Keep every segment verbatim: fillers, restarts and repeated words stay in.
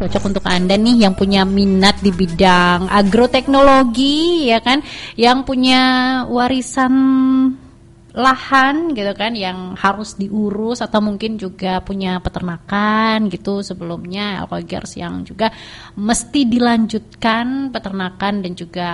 cocok untuk Anda nih yang punya minat di bidang agroteknologi, ya kan, yang punya warisan lahan gitu kan yang harus diurus, atau mungkin juga punya peternakan gitu sebelumnya, Alkogers, yang juga mesti dilanjutkan peternakan dan juga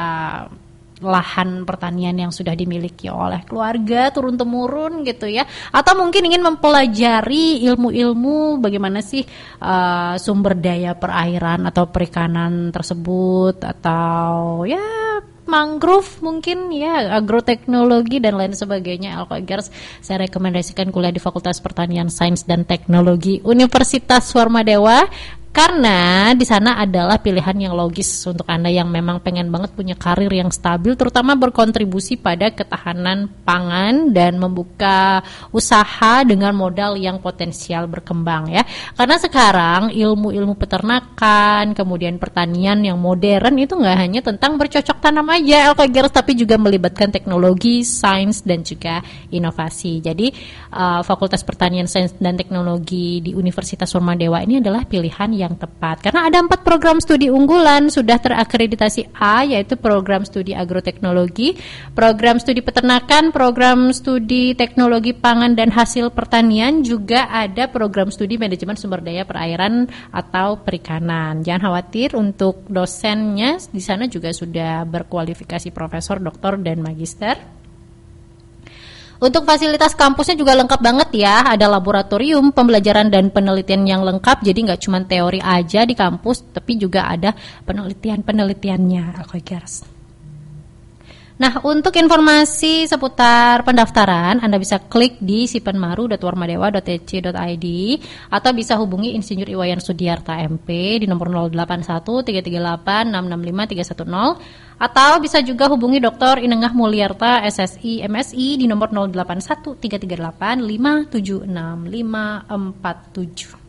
lahan pertanian yang sudah dimiliki oleh keluarga turun temurun gitu ya, atau mungkin ingin mempelajari ilmu-ilmu bagaimana sih uh, sumber daya perairan atau perikanan tersebut, atau ya mangrove mungkin ya, agroteknologi dan lain sebagainya. Alkogers, saya rekomendasikan kuliah di Fakultas Pertanian Sains dan Teknologi Universitas Swarmadewa, karena di sana adalah pilihan yang logis untuk Anda yang memang pengen banget punya karir yang stabil, terutama berkontribusi pada ketahanan pangan dan membuka usaha dengan modal yang potensial berkembang ya. Karena sekarang ilmu-ilmu peternakan, kemudian pertanian yang modern itu nggak hanya tentang bercocok tanam aja, Alkogers, tapi juga melibatkan teknologi, sains, dan juga inovasi. Jadi uh, Fakultas Pertanian Sains dan Teknologi di Universitas Swarmadewa ini adalah pilihan yang tepat, karena ada empat program studi unggulan sudah terakreditasi A, yaitu program studi agroteknologi, program studi peternakan, program studi teknologi pangan dan hasil pertanian, juga ada program studi manajemen sumber daya perairan atau perikanan. Jangan khawatir, untuk dosennya di sana juga sudah berkualifikasi profesor, doktor, dan magister. Untuk fasilitas kampusnya juga lengkap banget ya, ada laboratorium, pembelajaran dan penelitian yang lengkap, jadi nggak cuma teori aja di kampus, tapi juga ada penelitian-penelitiannya, Alkogers. Nah, untuk informasi seputar pendaftaran, Anda bisa klik di sipenmaru dot warmadewa dot e c dot i d atau bisa hubungi Insinyur Iwayan Sudiarta M P di nomor nol delapan satu tiga tiga delapan enam enam lima tiga satu nol, atau bisa juga hubungi Doktor Inengah Mulyarta S S I M Si di nomor nol delapan satu tiga tiga delapan lima tujuh enam lima empat tujuh.